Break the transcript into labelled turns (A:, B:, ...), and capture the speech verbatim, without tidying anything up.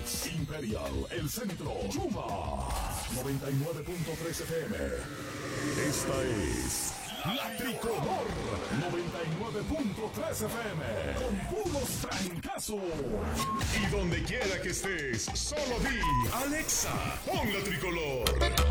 A: Phoenix, Imperial, El Centro, Yuma, noventa y nueve punto tres F M. Esta es La Tricolor, noventa y nueve punto tres F M, con puros trancazos. Y donde quiera que estés, solo di Alexa, pon La Tricolor.